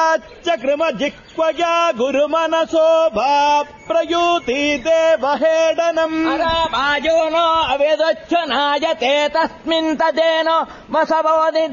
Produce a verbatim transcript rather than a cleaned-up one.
चकृम जिह्वया गुरुमनसो भा प्रयूति देवहेडनम् अरामाजो नो अवेदच्छ नायते तस्मिन् तदेन वसवोदि